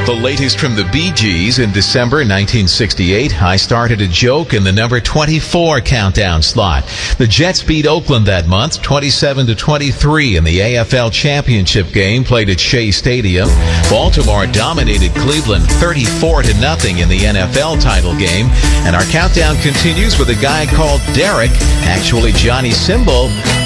The latest from the Bee Gees in December 1968. I started a joke in the number 24 countdown slot. The Jets beat Oakland that month, 27-23 in the AFL Championship game played at Shea Stadium. Baltimore dominated Cleveland 34-0 in the NFL title game. And our countdown continues with a guy called Derek, actually Johnny Symbol,